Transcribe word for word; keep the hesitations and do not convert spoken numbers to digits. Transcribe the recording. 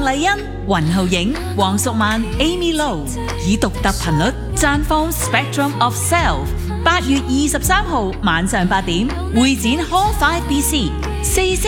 麗欣、雲浩影、黃淑曼、Amy Low 以獨特頻率綻放 Spectrum of Self。八月二十三號晚上八點，會展 Hall Five B C 四星